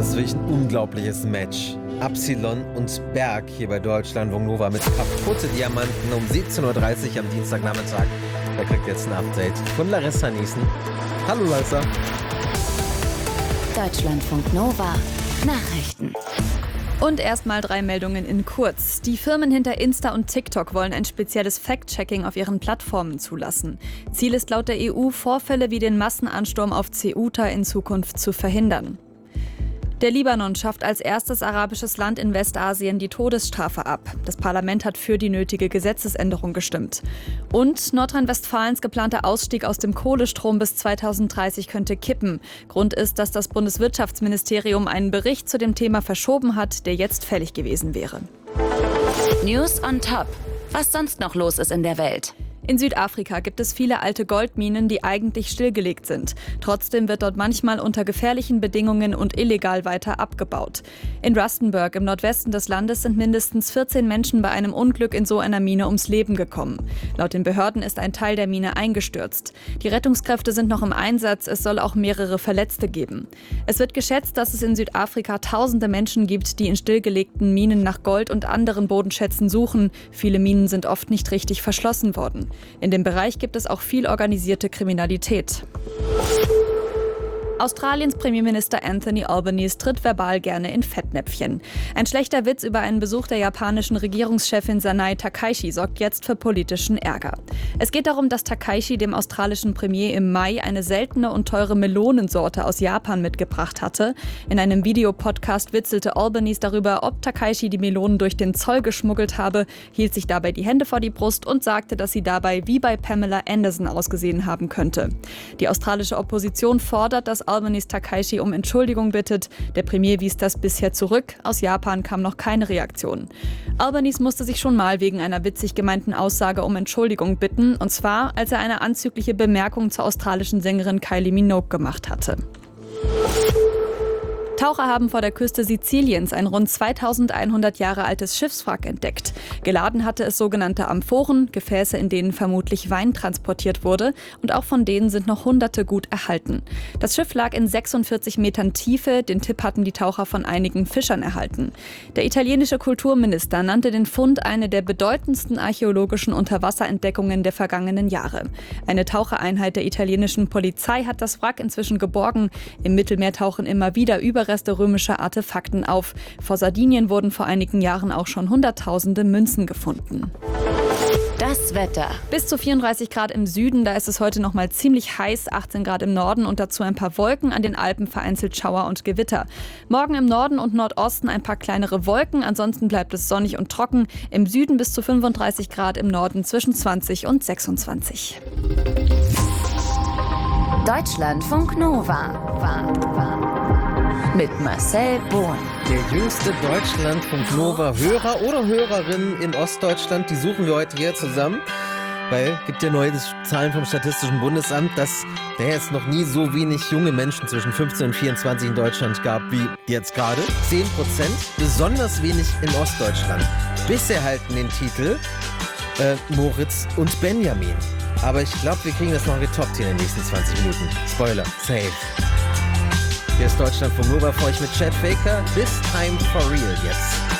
Das ist wirklich ein unglaubliches Match. Absilon und Berg hier bei Deutschlandfunk Nova mit kaputte Diamanten um 17.30 Uhr am Dienstagnachmittag. Da kriegt jetzt ein Update von Larissa Niesen. Hallo Larissa. Deutschlandfunk Nova Nachrichten. Und erstmal 3 Meldungen in kurz. Die Firmen hinter Insta und TikTok wollen ein spezielles Fact-Checking auf ihren Plattformen zulassen. Ziel ist laut der EU, Vorfälle wie den Massenansturm auf Ceuta in Zukunft zu verhindern. Der Libanon schafft als erstes arabisches Land in Westasien die Todesstrafe ab. Das Parlament hat für die nötige Gesetzesänderung gestimmt. Und Nordrhein-Westfalens geplanter Ausstieg aus dem Kohlestrom bis 2030 könnte kippen. Grund ist, dass das Bundeswirtschaftsministerium einen Bericht zu dem Thema verschoben hat, der jetzt fällig gewesen wäre. News on Top. Was sonst noch los ist in der Welt? In Südafrika gibt es viele alte Goldminen, die eigentlich stillgelegt sind. Trotzdem wird dort manchmal unter gefährlichen Bedingungen und illegal weiter abgebaut. In Rustenburg im Nordwesten des Landes sind mindestens 14 Menschen bei einem Unglück in so einer Mine ums Leben gekommen. Laut den Behörden ist ein Teil der Mine eingestürzt. Die Rettungskräfte sind noch im Einsatz, es soll auch mehrere Verletzte geben. Es wird geschätzt, dass es in Südafrika tausende Menschen gibt, die in stillgelegten Minen nach Gold und anderen Bodenschätzen suchen. Viele Minen sind oft nicht richtig verschlossen worden. In dem Bereich gibt es auch viel organisierte Kriminalität. Australiens Premierminister Anthony Albanese tritt verbal gerne in Fettnäpfchen. Ein schlechter Witz über einen Besuch der japanischen Regierungschefin Sanai Takaichi sorgt jetzt für politischen Ärger. Es geht darum, dass Takaichi dem australischen Premier im Mai eine seltene und teure Melonensorte aus Japan mitgebracht hatte. In einem Videopodcast witzelte Albanese darüber, ob Takaichi die Melonen durch den Zoll geschmuggelt habe, hielt sich dabei die Hände vor die Brust und sagte, dass sie dabei wie bei Pamela Anderson ausgesehen haben könnte. Die australische Opposition fordert, dass Albanese Takaichi um Entschuldigung bittet. Der Premier wies das bisher zurück. Aus Japan kam noch keine Reaktion. Albanese musste sich schon mal wegen einer witzig gemeinten Aussage um Entschuldigung bitten. Und zwar, als er eine anzügliche Bemerkung zur australischen Sängerin Kylie Minogue gemacht hatte. Taucher haben vor der Küste Siziliens ein rund 2100 Jahre altes Schiffswrack entdeckt. Geladen hatte es sogenannte Amphoren, Gefäße, in denen vermutlich Wein transportiert wurde, und auch von denen sind noch Hunderte gut erhalten. Das Schiff lag in 46 Metern Tiefe, den Tipp hatten die Taucher von einigen Fischern erhalten. Der italienische Kulturminister nannte den Fund eine der bedeutendsten archäologischen Unterwasserentdeckungen der vergangenen Jahre. Eine Tauchereinheit der italienischen Polizei hat das Wrack inzwischen geborgen. Im Mittelmeer tauchen immer wieder Überreste römischer Artefakten auf. Vor Sardinien wurden vor einigen Jahren auch schon Hunderttausende Münzen gefunden. Das Wetter. Bis zu 34 Grad im Süden, da ist es heute noch mal ziemlich heiß, 18 Grad im Norden und dazu ein paar Wolken, an den Alpen vereinzelt Schauer und Gewitter. Morgen im Norden und Nordosten ein paar kleinere Wolken, ansonsten bleibt es sonnig und trocken. Im Süden bis zu 35 Grad, im Norden zwischen 20 und 26. Deutschlandfunk Nova. Mit Marcel Bohn. Der jüngste Deutschlandfunk Nova Hörer oder Hörerin in Ostdeutschland, die suchen wir heute hier zusammen. Weil es gibt ja neue Zahlen vom Statistischen Bundesamt, dass es noch nie so wenig junge Menschen zwischen 15 und 24 in Deutschland gab wie jetzt gerade. 10%, besonders wenig in Ostdeutschland. Bisher halten den Titel Moritz und Benjamin. Aber ich glaube, wir kriegen das noch getoppt hier in den nächsten 20 Minuten. Spoiler, safe. Hier ist Deutschlandfunk Nova für euch mit Chad Faker. This time for real jetzt.